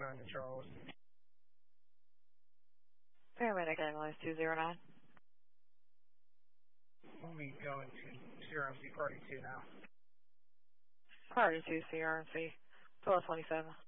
29 to Charles. Paramedic ambulance 209. We'll be going to CRMC Party 2 now. Party 2 CRMC 1227.